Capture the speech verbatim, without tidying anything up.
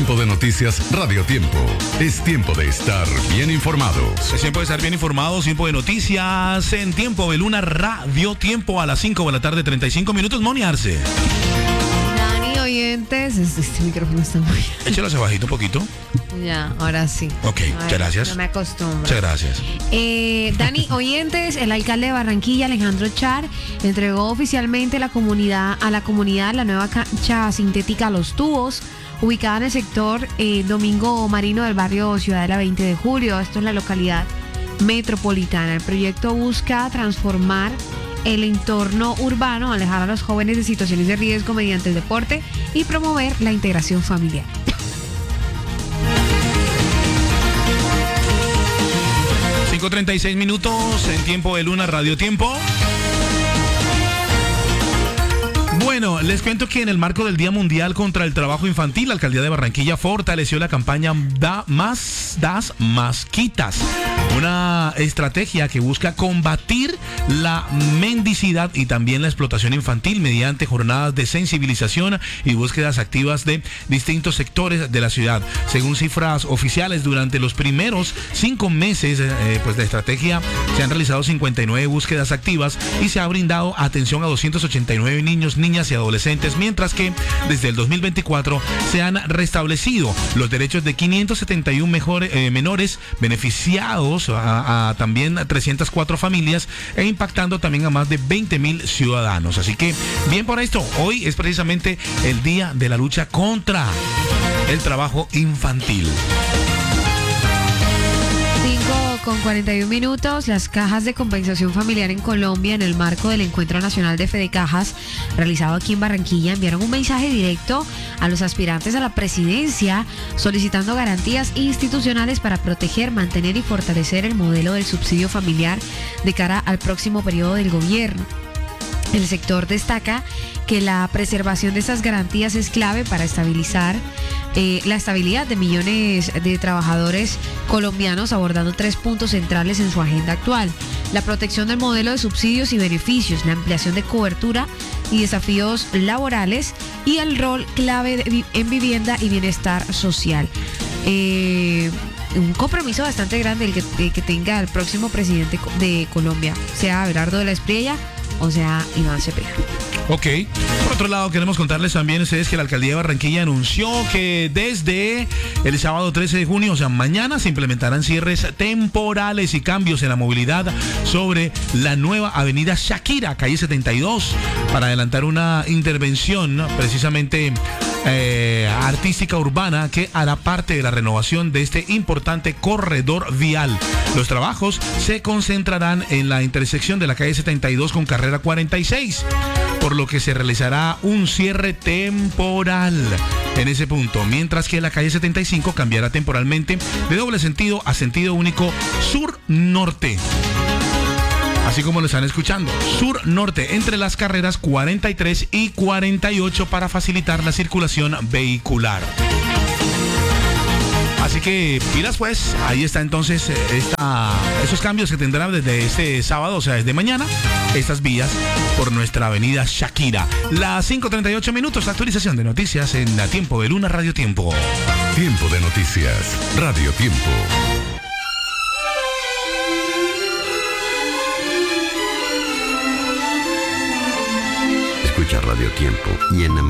Tiempo de noticias Radio Tiempo. Es tiempo de estar bien informados. Es tiempo de estar bien informados, tiempo de noticias en Tiempo de Luna Radio Tiempo a las cinco de la tarde, treinta y cinco minutos. Moni Arce. Dani, oyentes, este, este micrófono está muy... Échalo hacia bajito un poquito. Ya, ahora sí. Ok, Ay, muchas gracias. No me acostumbro. Muchas gracias. Eh, Dani, oyentes, el alcalde de Barranquilla, Alejandro Char, entregó oficialmente la comunidad, a la comunidad la nueva cancha sintética Los Tubos, ubicada en el sector eh, Domingo Marino del barrio Ciudadela veinte de julio. Esto es la localidad metropolitana. El proyecto busca transformar el entorno urbano, alejar a los jóvenes de situaciones de riesgo mediante el deporte y promover la integración familiar. cinco treinta y seis minutos en Tiempo de Luna Radio Tiempo. Bueno, les cuento que en el marco del Día Mundial contra el Trabajo Infantil, la Alcaldía de Barranquilla fortaleció la campaña Da Más Das Más Quitas, una estrategia que busca combatir la mendicidad y también la explotación infantil mediante jornadas de sensibilización y búsquedas activas de distintos sectores de la ciudad. Según cifras oficiales, durante los primeros cinco meses eh, pues de estrategia se han realizado cincuenta y nueve búsquedas activas y se ha brindado atención a doscientos ochenta y nueve niños, niñas y adolescentes, mientras que desde el dos mil veinticuatro se han restablecido los derechos de quinientos setenta y uno mejor, eh, menores beneficiados a, a también a trescientas cuatro familias e impactando también a más de veinte mil ciudadanos. Así que bien por esto, hoy es precisamente el día de la lucha contra el trabajo infantil. Con cuarenta y un minutos, las cajas de compensación familiar en Colombia, en el marco del Encuentro Nacional de Fedecajas realizado aquí en Barranquilla, enviaron un mensaje directo a los aspirantes a la presidencia solicitando garantías institucionales para proteger, mantener y fortalecer el modelo del subsidio familiar de cara al próximo periodo del gobierno. El sector destaca que la preservación de estas garantías es clave para estabilizar eh, la estabilidad de millones de trabajadores colombianos, abordando tres puntos centrales en su agenda actual: la protección del modelo de subsidios y beneficios, la ampliación de cobertura y desafíos laborales y el rol clave de vi- en vivienda y bienestar social. Eh, un compromiso bastante grande el que, el que tenga el próximo presidente de Colombia, sea Abelardo de la Espriella o sea Iván Cepeda. Ok. Por otro lado, queremos contarles también ustedes que la Alcaldía de Barranquilla anunció que desde el sábado trece de junio, o sea, mañana, se implementarán cierres temporales y cambios en la movilidad sobre la nueva avenida Shakira, calle setenta y dos, para adelantar una intervención precisamente eh, artística urbana que hará parte de la renovación de este importante corredor vial. Los trabajos se concentrarán en la intersección de la calle setenta y dos con carrera cuarenta y seis, por lo que se realizará un cierre temporal en ese punto, mientras que la calle setenta y cinco cambiará temporalmente de doble sentido a sentido único sur-norte. Así como lo están escuchando, sur-norte, entre las carreras cuarenta y tres y cuarenta y ocho, para facilitar la circulación vehicular. Así que pilas pues, ahí está entonces esta, esos cambios que tendrán desde este sábado, o sea, desde mañana, estas vías por nuestra avenida Shakira. Las cinco treinta y ocho minutos, actualización de noticias en la Tiempo de Luna Radio Tiempo. Tiempo de noticias Radio Tiempo. Escucha Radio Tiempo y enamórate.